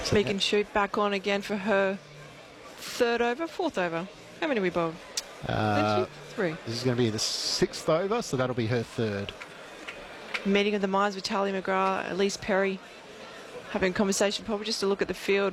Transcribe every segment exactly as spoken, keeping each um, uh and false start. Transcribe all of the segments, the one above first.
So Megan Shoot back on again for her third over, fourth over. How many we bowled? Uh, Three. This is going to be the sixth over, so that'll be her third. Meeting of the minds with Talia McGrath, Elise Perry, having a conversation, probably just to look at the field.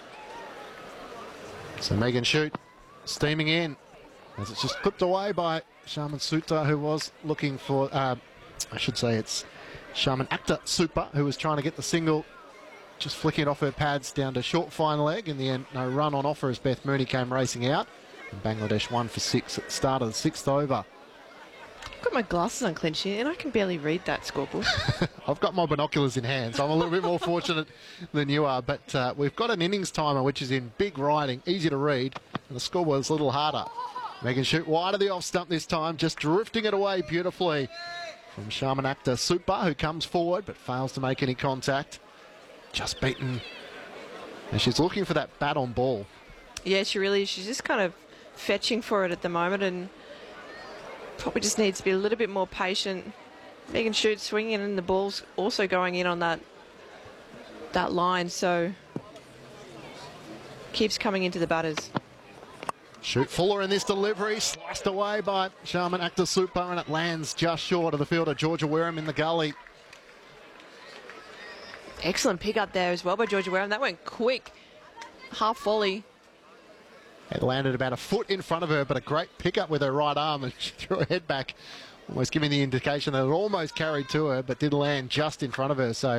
So Megan Shoot steaming in as it's just clipped away by Sharman Sutta, who was looking for, uh, I should say it's Sharman Akhtar Super, who was trying to get the single, just flicking it off her pads down to short fine leg. In the end, no run on offer as Beth Mooney came racing out. And Bangladesh one for six at the start of the sixth over. I've got my glasses on, Clinchy, and I can barely read that scoreboard. I've got my binoculars in hand, so I'm a little bit more fortunate than you are. But uh, we've got an innings timer, which is in big writing, easy to read, and the scoreboard's a little harder. Megan Shoot wide of the off stump this time, just drifting it away beautifully from Sharman Akhtar Super, who comes forward but fails to make any contact. Just beaten. And she's looking for that bat on ball. Yeah, she really is. She's just kind of fetching for it at the moment, and probably just needs to be a little bit more patient. Megan Shoot swinging, and the ball's also going in on that that line, so keeps coming into the batters. Shoot fuller in this delivery, sliced away by Sharman Akhtar Super, and it lands just short of the fielder Georgia Wareham in the gully. Excellent pick up there as well by Georgia Wareham. That went quick, half volley. It landed about a foot in front of her, but a great pickup with her right arm, and she threw her head back, almost giving the indication that it almost carried to her, but did land just in front of her. So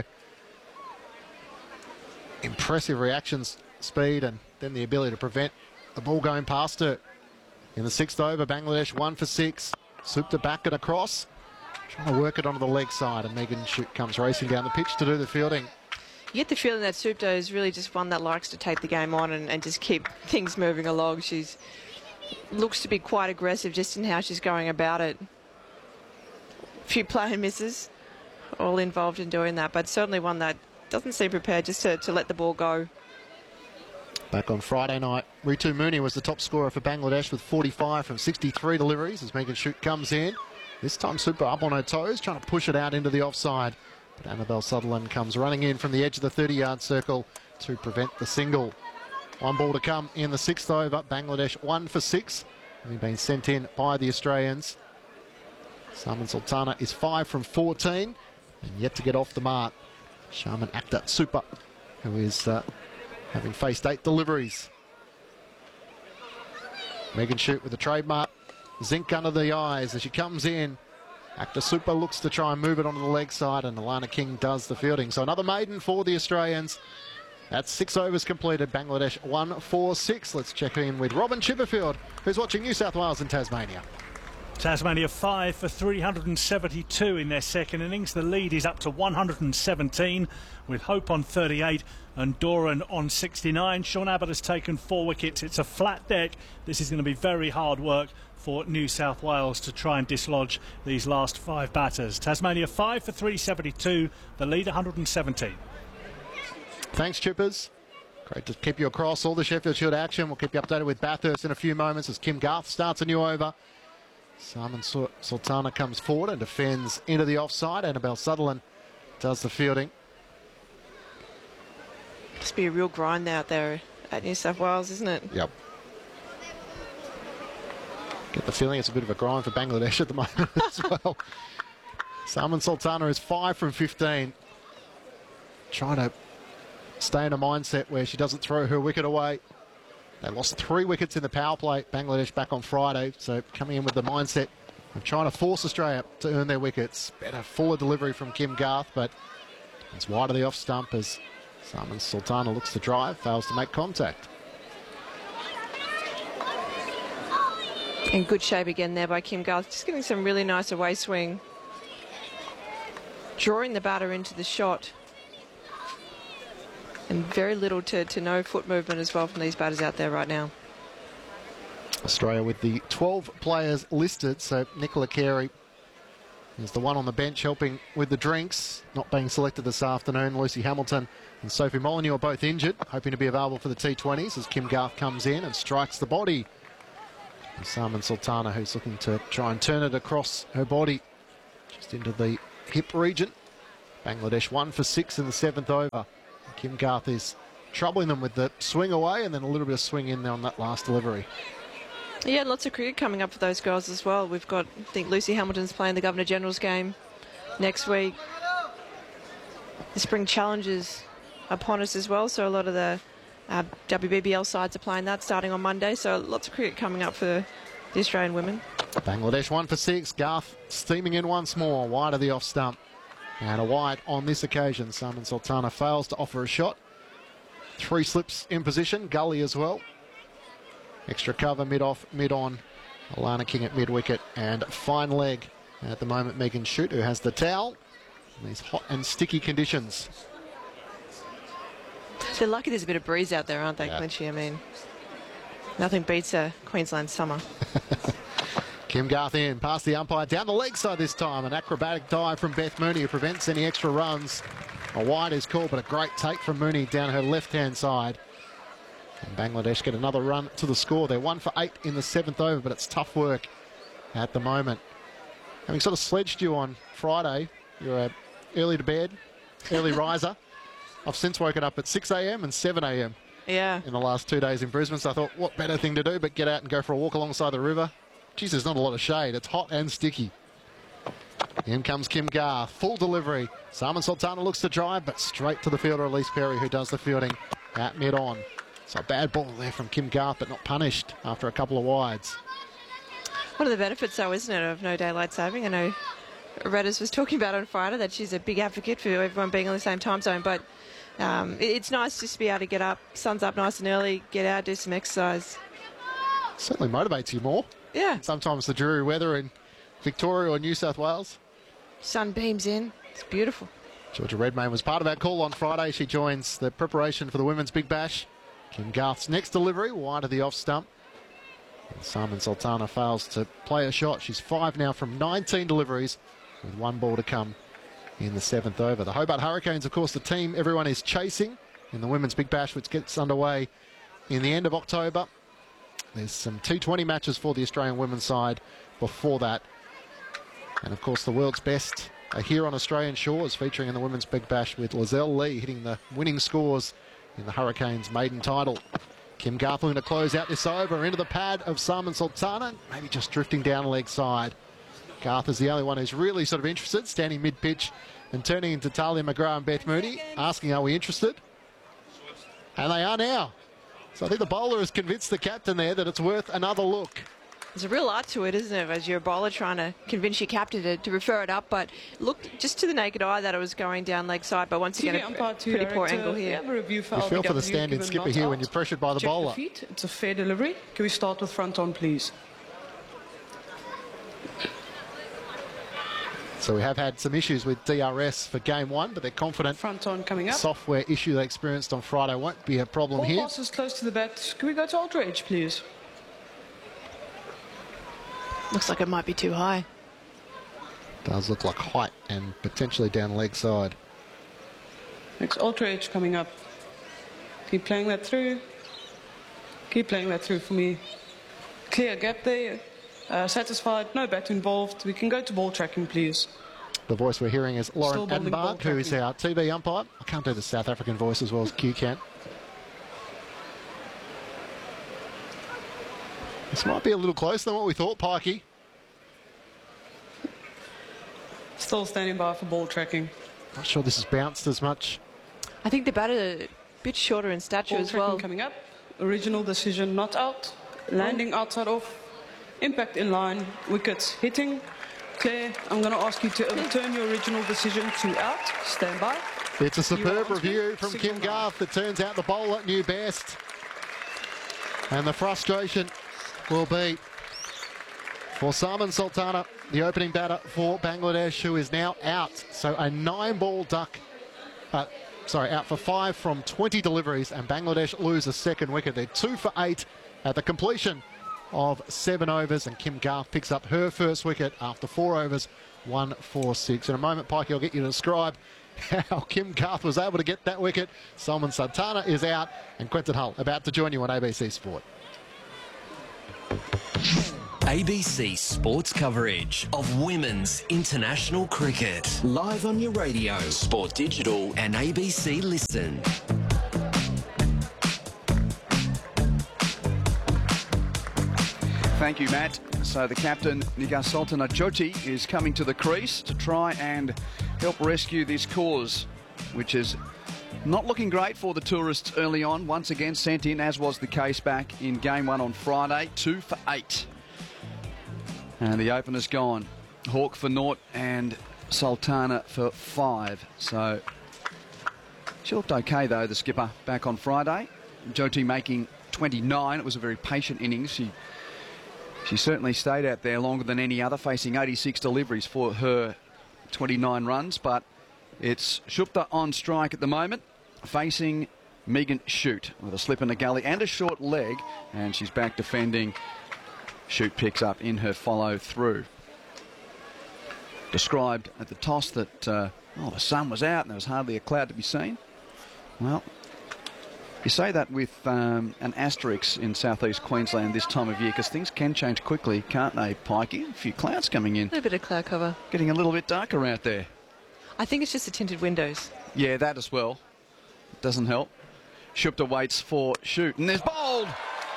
impressive reactions, speed, and then the ability to prevent the ball going past her. In the sixth over, Bangladesh one for six. Supta back and across, trying to work it onto the leg side, and Megan Shoot comes racing down the pitch to do the fielding. You get the feeling that Supta is really just one that likes to take the game on and, and just keep things moving along. She's looks to be quite aggressive just in how she's going about it. A few player misses, all involved in doing that, but certainly one that doesn't seem prepared just to, to let the ball go. Back on Friday night, Ritu Mooney was the top scorer for Bangladesh with forty-five from sixty-three deliveries as Megan Shoot comes in. This time Super up on her toes, trying to push it out into the offside. But Annabelle Sutherland comes running in from the edge of the thirty-yard circle to prevent the single. One ball to come in the sixth over. Bangladesh one for six, having been sent in by the Australians. Salman Sultana is five from fourteen and yet to get off the mark. Sharman Akhtar Super, who is uh, having faced eight deliveries. Megan Shoot with a trademark zinc under the eyes as she comes in. Akhtar Super looks to try and move it onto the leg side, and Alana King does the fielding. So another maiden for the Australians. That's six overs completed. Bangladesh one four six. Let's check in with Robin Chipperfield, who's watching New South Wales and Tasmania. Tasmania five for three hundred seventy-two in their second innings. The lead is up to one hundred seventeen with Hope on thirty-eight and Doran on sixty-nine. Sean Abbott has taken four wickets. It's a flat deck. This is going to be very hard work for New South Wales to try and dislodge these last five batters. Tasmania five for three seventy-two. The lead one hundred seventeen. Thanks, Chippers. Great to keep you across all the Sheffield Shield action. We'll keep you updated with Bathurst in a few moments as Kim Garth starts a new over. Salman Sultana comes forward and defends into the offside. Annabelle Sutherland does the fielding. Must be a real grind out there at New South Wales, isn't it? Yep. Get the feeling it's a bit of a grind for Bangladesh at the moment as well. Salman Sultana is five from fifteen. Trying to stay in a mindset where she doesn't throw her wicket away. They lost three wickets in the power play, Bangladesh back on Friday, so coming in with the mindset of trying to force Australia to earn their wickets. Better, fuller delivery from Kim Garth, but it's wide of the off stump as Salman Sultana looks to drive, fails to make contact. In good shape again there by Kim Garth, just getting some really nice away swing. Drawing the batter into the shot. And very little to, to no foot movement as well from these batters out there right now. Australia with the twelve players listed, so Nicola Carey is the one on the bench helping with the drinks, not being selected this afternoon. Lucy Hamilton and Sophie Molyneux are both injured, hoping to be available for the T twenties as Kim Garth comes in and strikes the body. And Salman Sultana, who's looking to try and turn it across her body, just into the hip region. Bangladesh one for six in the seventh over. Kim Garth is troubling them with the swing away and then a little bit of swing in there on that last delivery. Yeah, lots of cricket coming up for those girls as well. We've got, I think Lucy Hamilton's playing the Governor General's game next week. The Spring Challenges upon us as well, so a lot of the uh, W B B L sides are playing that starting on Monday, so lots of cricket coming up for the Australian women. Bangladesh one for six. Garth steaming in once more, wide of the off stump. And a wide on this occasion. Salman Sultana fails to offer a shot. Three slips in position. Gully as well. Extra cover mid-off, mid-on. Alana King at mid-wicket. And fine leg at the moment. Megan Shute, who has the towel. In these hot and sticky conditions. They're lucky there's a bit of breeze out there, aren't they, yeah. Clinchy? I mean, nothing beats a Queensland summer. Kim Garth in, past the umpire, down the leg side this time. An acrobatic dive from Beth Mooney who prevents any extra runs. A wide is called, but a great take from Mooney down her left-hand side. And Bangladesh get another run to the score. They're one for eight in the seventh over, but it's tough work at the moment. Having sort of sledged you on Friday, you're a early to bed, early riser. I've since woken up at six a m and seven a m Yeah. in the last two days in Brisbane, so I thought, what better thing to do but get out and go for a walk alongside the river. Geez, there's not a lot of shade. It's hot and sticky. In comes Kim Garth. Full delivery. Salman Sultana looks to drive, but straight to the fielder, Elise Perry, who does the fielding at mid-on. So a bad ball there from Kim Garth, but not punished after a couple of wides. One of the benefits, though, isn't it, of no daylight saving? I know Redders was talking about on Friday that she's a big advocate for everyone being on the same time zone, but um, it's nice just to be able to get up, sun's up nice and early, get out, do some exercise. Certainly motivates you more. Yeah. Sometimes the dreary weather in Victoria or New South Wales. Sun beams in. It's beautiful. Georgia Redmayne was part of our call on Friday. She joins the preparation for the Women's Big Bash. Kim Garth's next delivery, wide of the off stump. And Salman Sultana fails to play a shot. She's five now from nineteen deliveries, with one ball to come in the seventh over. The Hobart Hurricanes, of course, the team everyone is chasing in the Women's Big Bash, which gets underway in the end of October. There's some T twenty matches for the Australian women's side before that. And, of course, the world's best are here on Australian shores, featuring in the Women's Big Bash with Lizelle Lee hitting the winning scores in the Hurricanes' maiden title. Kim Garth to close out this over into the pad of Salman Sultana, maybe just drifting down leg side. Garth is the only one who's really sort of interested, standing mid-pitch and turning into Talia McGrath and Beth Mooney, asking, are we interested? And they are now. So I think the bowler has convinced the captain there that it's worth another look. There's a real art to it, isn't it, as you're a bowler trying to convince your captain to, to refer it up, but looked just to the naked eye that it was going down leg side, but once again, a pretty poor angle here. You feel for the stand-in skipper here when you're pressured by the bowler. It's a fair delivery. Can we start with front on, please? So we have had some issues with D R S for game one, but they're confident. Front on coming up. Software issue they experienced on Friday won't be a problem Ball here. passes close to the bat. Can we go to Ultra Edge, please? Looks like it might be too high. Does look like height and potentially down leg side. Next Ultra Edge coming up. Keep playing that through. Keep playing that through for me. Clear gap there. Uh, satisfied, no bat involved. We can go to ball tracking, please. The voice we're hearing is Lauren Still building ball Attenborough, who is tracking. our T V umpire. I can't do the South African voice as well as Q can. This might be a little closer than what we thought, Pikey. Still standing by for ball tracking. Not sure this has bounced as much. I think the batter a bit shorter in stature Ball as tracking well. coming up. Original decision not out. Landing outside off. Impact in line. Wickets hitting. Claire, I'm going to ask you to overturn your original decision to out. Stand by. It's a superb You are review on from signal Kim now. Garth that turns out the bowler knew best. And the frustration will be for Salman Sultana, the opening batter for Bangladesh, who is now out. So a nine-ball duck, uh, sorry, out for five from twenty deliveries, and Bangladesh lose a second wicket. They're two for eight at the completion of seven overs, and Kim Garth picks up her first wicket after four overs, one for six. In a moment, Pikey, I'll get you to describe how Kim Garth was able to get that wicket. Salman Sultana is out, and Quentin Hull about to join you on A B C Sport. A B C Sports coverage of women's international cricket. Live on your radio, Sport Digital and A B C Listen. Thank you, Matt. So the captain, Nigar Sultana Jyoti, is coming to the crease to try and help rescue this cause, which is not looking great for the tourists early on. Once again sent in, as was the case back in game one on Friday, two for eight. And the opener's gone. Hawke for naught and Sultana for five. So she looked okay, though, the skipper, back on Friday. Jyoti making twenty-nine. It was a very patient innings. She She certainly stayed out there longer than any other, facing eighty-six deliveries for her twenty-nine runs. But it's Shupta on strike at the moment, facing Megan Shute with a slip in the gully and a short leg. And she's back defending. Shute picks up in her follow through. Described at the toss that uh, oh, the sun was out and there was hardly a cloud to be seen. Well, you say that with um, an asterisk in southeast Queensland this time of year, because things can change quickly, can't they, Pikey? A few clouds coming in. A little bit of cloud cover. Getting a little bit darker out there. I think it's just the tinted windows. Yeah, that as well. Doesn't help. Shupta waits for Shute, and there's bowled.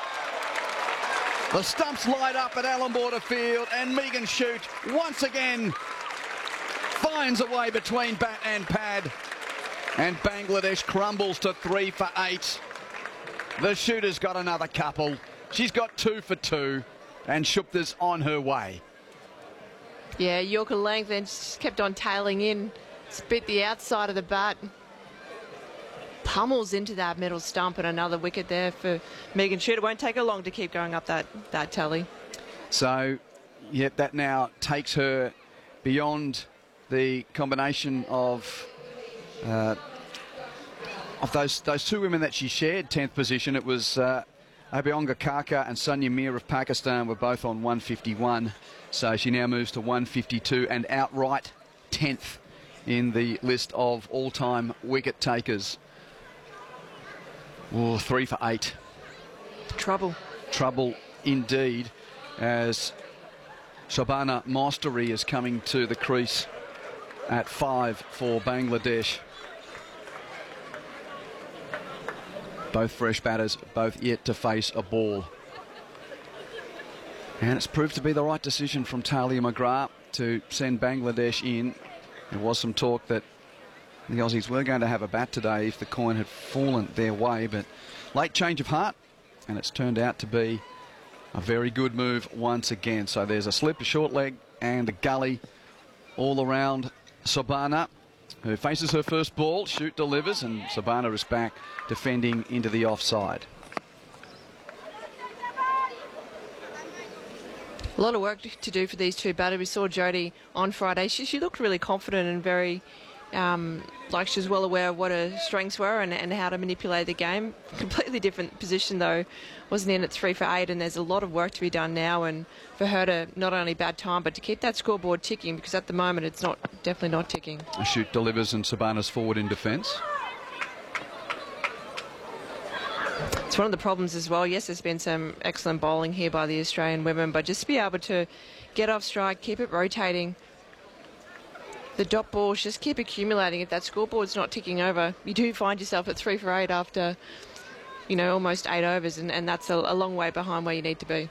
The stumps light up at Allan Border Field, and Megan Shute once again finds a way between bat and pad. And Bangladesh crumbles to three for eight. The shooter's got another couple. She's got two for two. And Shupta's on her way. Yeah, Yorker length and just kept on tailing in. Spit the outside of the bat. Pummels into that middle stump, and another wicket there for Megan Shute. It won't take her long to keep going up that, that tally. So, yep, that now takes her beyond the combination of... Uh, of those those two women that she shared tenth position. It was uh, Abhyanga Kaka and Sanya Mir of Pakistan were both on one fifty-one. So she now moves to one fifty-two and outright tenth in the list of all-time wicket takers. Oh, three for eight. Trouble. Trouble indeed, as Shabana Mostari is coming to the crease at five for Bangladesh. Both fresh batters, both yet to face a ball. And it's proved to be the right decision from Talia McGrath to send Bangladesh in. There was some talk that the Aussies were going to have a bat today if the coin had fallen their way, but late change of heart, and it's turned out to be a very good move once again. So there's a slip, a short leg, and a gully all around Shabana, who faces her first ball. Shute delivers, and Shabana is back defending into the offside. A lot of work to do for these two batters. We saw Jyoti on Friday. She, she looked really confident and very, um, like she was well aware of what her strengths were and, and how to manipulate the game. Completely different position, though. Wasn't in at three for eight, and there's a lot of work to be done now, and for her to not only bad time, but to keep that scoreboard ticking, because at the moment it's not definitely not ticking. Shute delivers, and Shabana's forward in defence. It's one of the problems as well. Yes, there's been some excellent bowling here by the Australian women, but just to be able to get off strike, keep it rotating, the dot balls just keep accumulating. If that scoreboard's not ticking over, you do find yourself at three for eight after, you know, almost eight overs, and, and that's a, a long way behind where you need to be.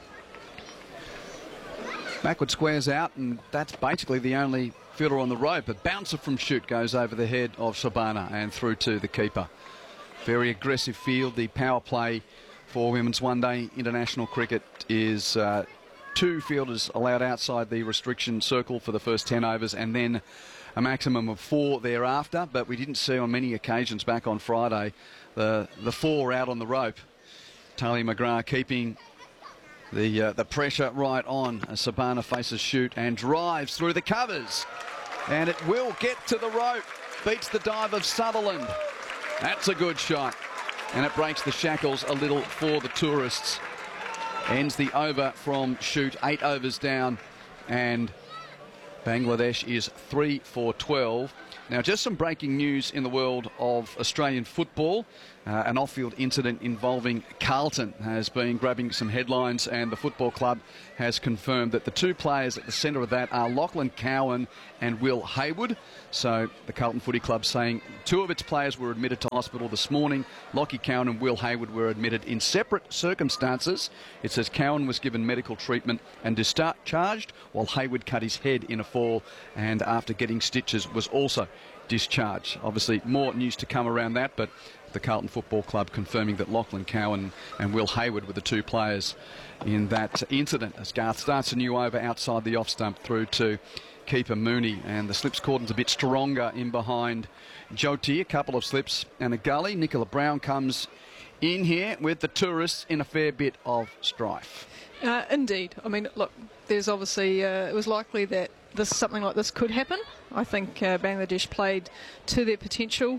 Backward squares out, and that's basically the only fielder on the rope. A bouncer from Shute goes over the head of Shabana and through to the keeper. Very aggressive field. The power play for women's one-day international cricket is uh, two fielders allowed outside the restriction circle for the first ten overs, and then a maximum of four thereafter. But we didn't see on many occasions back on Friday the the four out on the rope. Talia McGrath keeping the uh, the pressure right on as Shabana faces Shute and drives through the covers, and it will get to the rope. Beats the dive of Sutherland. That's a good shot, and it breaks the shackles a little for the tourists. Ends the over from Shute, eight overs down, and Bangladesh is three for twelve. Now, just some breaking news in the world of Australian football. Uh, an off-field incident involving Carlton has been grabbing some headlines, and the football club has confirmed that the two players at the centre of that are Lachlan Cowan and Will Hayward. So the Carlton Footy Club saying two of its players were admitted to hospital this morning. Lachie Cowan and Will Hayward were admitted in separate circumstances. It says Cowan was given medical treatment and discharged, while Hayward cut his head in a fall and after getting stitches was also discharged. Obviously more news to come around that, but the Carlton Football Club confirming that Lachlan Cowan and Will Hayward were the two players in that incident, as Garth starts a new over outside the off stump through to keeper Mooney, and the slips cordon's a bit stronger in behind Jyoti. A couple of slips and a gully. Nicola Brown comes in here with the tourists in a fair bit of strife. Uh, indeed. I mean, look, there's obviously, uh, it was likely that this something like this could happen. I think uh, Bangladesh played to their potential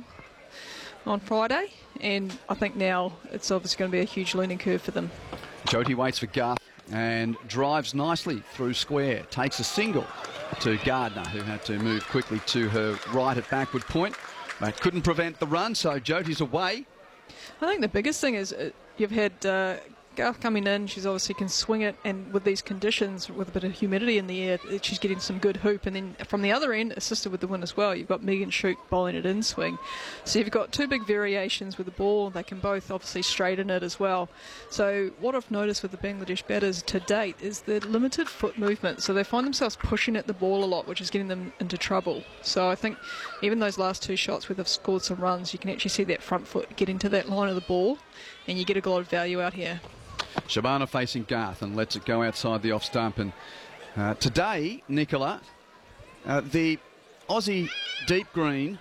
on Friday, and I think now it's obviously going to be a huge learning curve for them. Jyoti waits for Garth and drives nicely through square, takes a single to Gardner, who had to move quickly to her right at backward point, but couldn't prevent the run, so Jyoti's away. I think the biggest thing is uh, you've had uh, Garth coming in. She's obviously can swing it, and with these conditions, with a bit of humidity in the air, she's getting some good hoop. And then from the other end, assisted with the win as well, you've got Megan Shute bowling it in swing. So you've got two big variations with the ball. They can both obviously straighten it as well. So what I've noticed with the Bangladesh batters to date is the limited foot movement. So they find themselves pushing at the ball a lot, which is getting them into trouble. So I think even those last two shots where they've scored some runs, you can actually see that front foot get into that line of the ball, and you get a lot of value out here. Shabana facing Garth and lets it go outside the off stump. And uh, today, Nicola, uh, the Aussie deep green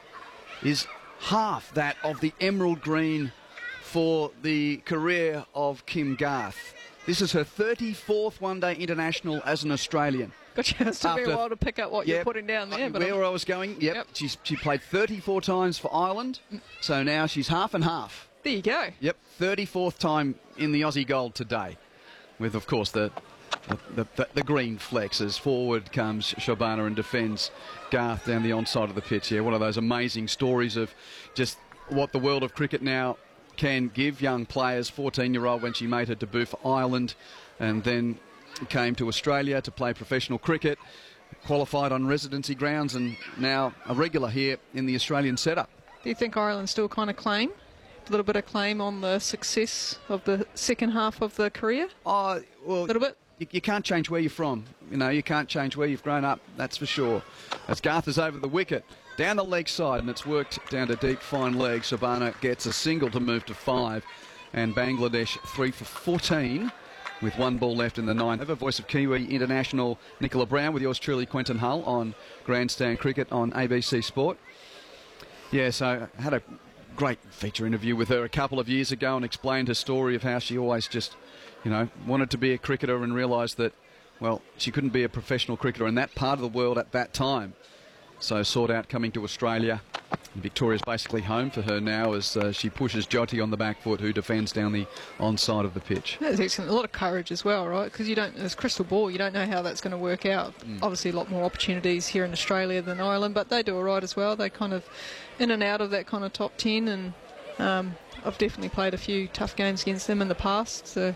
is half that of the emerald green for the career of Kim Garth. This is her thirty-fourth one-day international as an Australian. Gotcha. It's took me a while to pick up what yep, you're putting down there. But where I'm, I was going, yep. yep. She's, she played thirty-four times for Ireland, so now she's half and half. There you go. Yep, thirty-fourth time in the Aussie Gold today, with, of course, the the, the, the green flex as forward comes Shabana and defends Garth down the onside of the pitch. Yeah, one of those amazing stories of just what the world of cricket now can give young players. fourteen-year-old when she made her debut for Ireland, and then came to Australia to play professional cricket, qualified on residency grounds, and now a regular here in the Australian setup. Do you think Ireland still kind of claim? A little bit of claim on the success of the second half of the career? Oh, well, a little bit. You, you can't change where you're from. You know, you can't change where you've grown up, that's for sure. As Garth is over the wicket, down the leg side, and it's worked down to deep, fine leg. Shabana gets a single to move to five, and Bangladesh three for fourteen with one ball left in the ninth. Over voice of Kiwi international Nicola Brown with yours truly, Quentin Hull, on Grandstand Cricket on A B C Sport. Yeah, so I had a great feature interview with her a couple of years ago and explained her story of how she always just, you know, wanted to be a cricketer and realised that, well, she couldn't be a professional cricketer in that part of the world at that time. So sought out coming to Australia. And Victoria's basically home for her now as uh, she pushes Jyoti on the back foot, who defends down the onside of the pitch. That's excellent. A lot of courage as well, right? Because you don't, as crystal ball, you don't know how that's going to work out. Mm. Obviously, a lot more opportunities here in Australia than Ireland, but they do all right as well. They kind of in and out of that kind of top ten, and um, I've definitely played a few tough games against them in the past. So,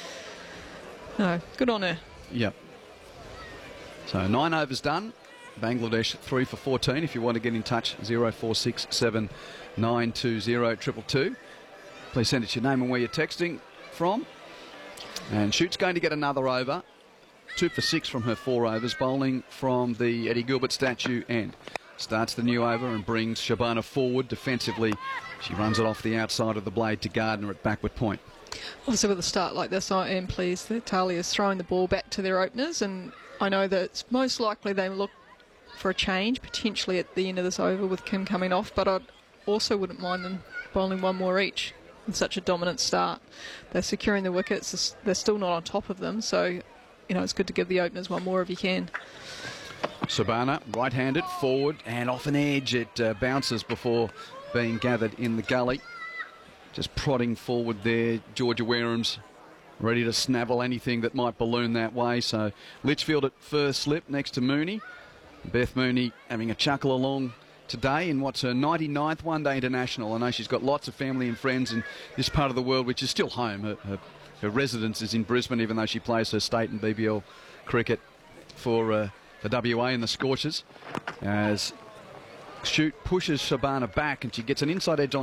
no, good on her. Yep. So nine overs done. Bangladesh three for fourteen. If you want to get in touch, zero four six seven nine two zero two two two. Please send us your name and where you're texting from. And Shute's going to get another over. Two for six from her four overs, bowling from the Eddie Gilbert statue end. Starts the new over and brings Shabana forward defensively. She runs it off the outside of the blade to Gardner at backward point. Also with a start like this, I am pleased that Talia is throwing the ball back to their openers, and I know that it's most likely they look for a change potentially at the end of this over with Kim coming off, but I also wouldn't mind them bowling one more each in such a dominant start. They're securing the wickets, they're still not on top of them, so you know it's good to give the openers one more if you can. Shabana, right-handed, forward and off an edge. It uh, bounces before being gathered in the gully. Just prodding forward there, Georgia Warehams ready to snavel anything that might balloon that way. So Litchfield at first slip next to Mooney. Beth Mooney having a chuckle along today in what's her ninety-ninth one-day international. I know she's got lots of family and friends in this part of the world, which is still home. Her, her, her residence is in Brisbane, even though she plays her state and B B L cricket for uh, the W A and the Scorchers. As Shoot pushes Shabana back, and she gets an inside edge on